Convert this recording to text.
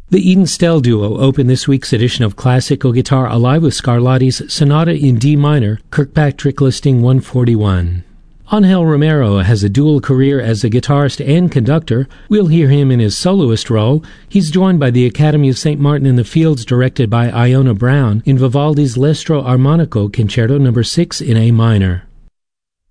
The Eden Stell Duo opened this week's edition of Classical Guitar Alive with Scarlatti's Sonata in D minor, Kirkpatrick listing 141. Angel Romero has a dual career as a guitarist and conductor. We'll hear him in his soloist role. He's joined by the Academy of St. Martin in the Fields, directed by Iona Brown, in Vivaldi's L'Estro Armonico Concerto No. 6 in A minor.